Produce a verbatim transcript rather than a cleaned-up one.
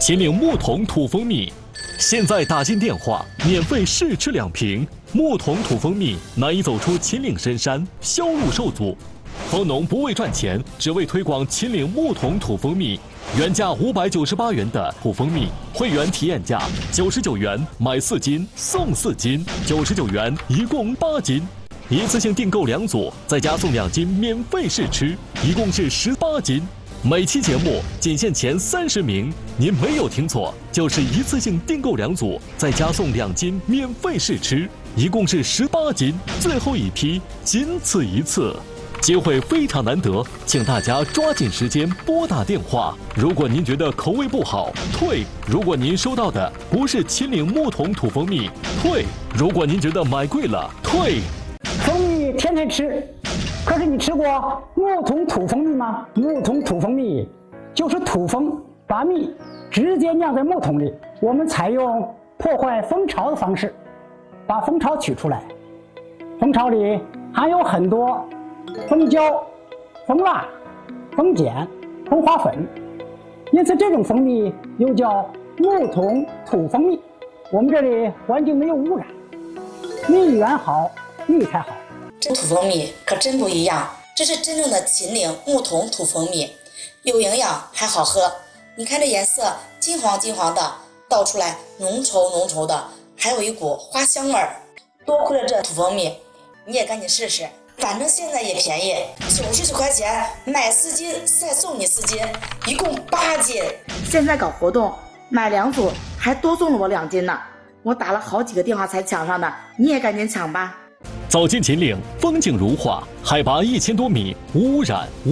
秦岭木桶土蜂蜜，现在打进电话免费试吃两瓶。木桶土蜂蜜难以走出秦岭深山，销路受阻。蜂农不为赚钱，只为推广秦岭木桶土蜂蜜。原价五百九十八元的土蜂蜜，会员体验价九十九元买四斤送四斤，九十九元一共八斤。一次性订购两组，再加送两斤免费试吃，一共是十八斤。每期节目仅限前三十名，您没有听错，就是一次性订购两组，再加送两斤免费试吃，一共是十八斤。最后一批，仅此一次，机会非常难得，请大家抓紧时间拨打电话。如果您觉得口味不好，退；如果您收到的不是秦岭木桶土蜂蜜，退；如果您觉得买贵了，退。 蜂蜜天天吃，可是你吃过木桶土蜂蜜吗？木桶土蜂蜜就是土蜂把蜜直接酿在木桶里，我们采用破坏蜂巢的方式，把蜂巢取出来。蜂巢里含有很多蜂胶、蜂蜡、蜂碱、蜂花粉，因此这种蜂蜜又叫木桶土蜂蜜。我们这里环境没有污染，蜜源好，蜜才好。 这土蜂蜜可真不一样，这是真正的秦岭木桶土蜂蜜，有营养还好喝。你看这颜色金黄金黄的，倒出来浓稠浓稠的，还有一股花香味儿。多亏了这土蜂蜜，你也赶紧试试，反正现在也便宜，九十九块钱买四斤再送你四斤，一共八斤。 现在搞活动，买两组还多送了我两斤呢，我打了好几个电话才抢上的，你也赶紧抢吧。 走进秦岭，风景如画，海拔一千多米，无污染。无